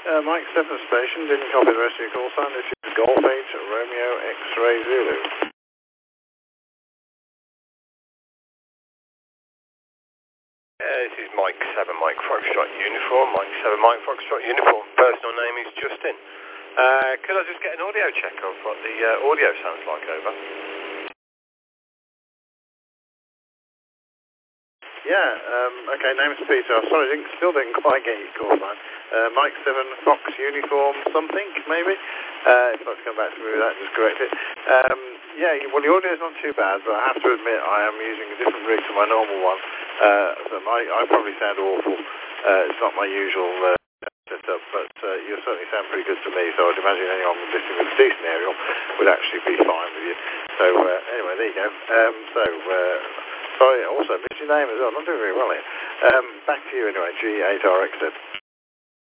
Mike 7 station, didn't copy the rest of your call sign. This is Golf 8 Romeo X-Ray Zulu. This is Mike 7 Mike Foxtrot Uniform. Mike 7 Mike Foxtrot Uniform. Personal name is Justin. Could I just get an audio check of what the audio sounds like, over? Yeah, okay, name's Peter. Sorry, still didn't quite get your call sign. Mike 7 Fox Uniform something, maybe? If you'd like to come back to me with that, just correct it. Yeah, well, the audio's not too bad, but I have to admit I am using a different rig to my normal one. So I probably sound awful. It's not my usual setup, but you certainly sound pretty good to me, so I'd imagine anyone listening with a decent aerial would actually be fine with you. So, anyway, there you go. Sorry, I also missed your name as well. I'm not doing very well here. Back to you anyway, G8RXZ.